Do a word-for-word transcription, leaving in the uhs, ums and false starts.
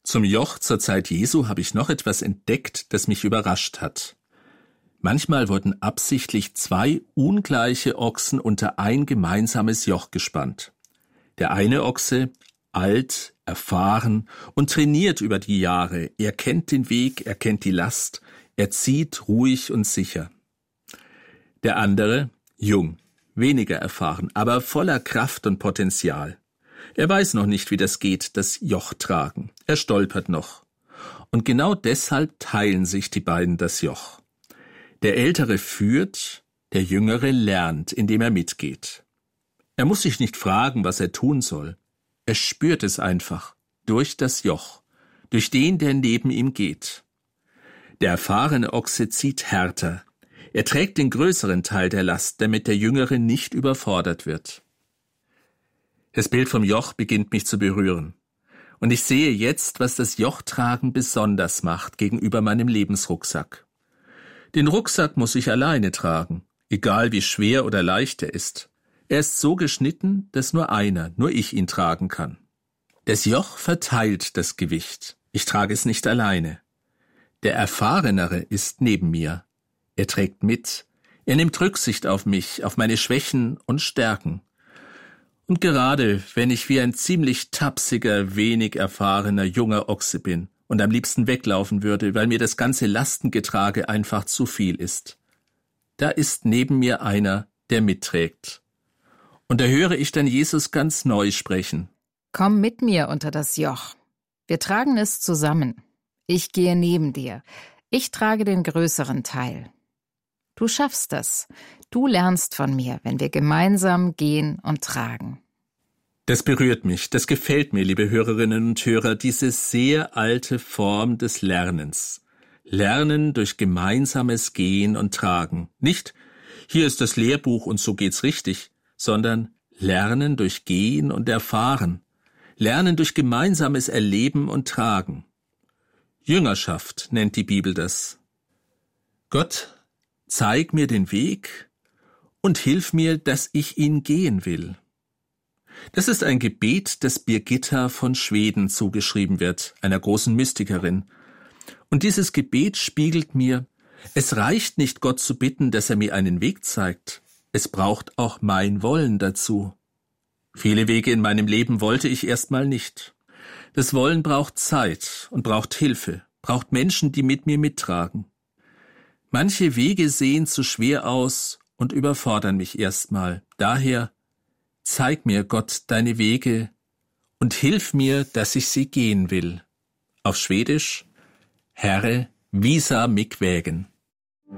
Zum Joch zur Zeit Jesu habe ich noch etwas entdeckt, das mich überrascht hat. Manchmal wurden absichtlich zwei ungleiche Ochsen unter ein gemeinsames Joch gespannt. Der eine Ochse, alt, erfahren und trainiert über die Jahre, er kennt den Weg, er kennt die Last, er zieht ruhig und sicher. Der andere, jung, weniger erfahren, aber voller Kraft und Potenzial. Er weiß noch nicht, wie das geht, das Joch tragen. Er stolpert noch. Und genau deshalb teilen sich die beiden das Joch. Der Ältere führt, der Jüngere lernt, indem er mitgeht. Er muss sich nicht fragen, was er tun soll. Er spürt es einfach, durch das Joch, durch den, der neben ihm geht. Der erfahrene Ochse zieht härter. Er trägt den größeren Teil der Last, damit der Jüngere nicht überfordert wird. Das Bild vom Joch beginnt mich zu berühren. Und ich sehe jetzt, was das Jochtragen besonders macht gegenüber meinem Lebensrucksack. Den Rucksack muss ich alleine tragen, egal wie schwer oder leicht er ist. Er ist so geschnitten, dass nur einer, nur ich ihn tragen kann. Das Joch verteilt das Gewicht. Ich trage es nicht alleine. Der Erfahrenere ist neben mir. Er trägt mit. Er nimmt Rücksicht auf mich, auf meine Schwächen und Stärken. Und gerade wenn ich wie ein ziemlich tapsiger, wenig erfahrener junger Ochse bin und am liebsten weglaufen würde, weil mir das ganze Lastengetrage einfach zu viel ist, da ist neben mir einer, der mitträgt. Und da höre ich dann Jesus ganz neu sprechen. Komm mit mir unter das Joch. Wir tragen es zusammen. Ich gehe neben dir. Ich trage den größeren Teil. Du schaffst das. Du lernst von mir, wenn wir gemeinsam gehen und tragen. Das berührt mich, das gefällt mir, liebe Hörerinnen und Hörer, diese sehr alte Form des Lernens. Lernen durch gemeinsames Gehen und Tragen. Nicht, hier ist das Lehrbuch und so geht's richtig, sondern Lernen durch Gehen und Erfahren. Lernen durch gemeinsames Erleben und Tragen. Jüngerschaft nennt die Bibel das. Gott, zeig mir den Weg und hilf mir, dass ich ihn gehen will. Das ist ein Gebet, das Birgitta von Schweden zugeschrieben wird, einer großen Mystikerin. Und dieses Gebet spiegelt mir, es reicht nicht, Gott zu bitten, dass er mir einen Weg zeigt. Es braucht auch mein Wollen dazu. Viele Wege in meinem Leben wollte ich erstmal nicht. Das Wollen braucht Zeit und braucht Hilfe, braucht Menschen, die mit mir mittragen. Manche Wege sehen zu schwer aus und überfordern mich erstmal. Daher, zeig mir, Gott, deine Wege und hilf mir, dass ich sie gehen will. Auf Schwedisch, Herre, visa mig vägen.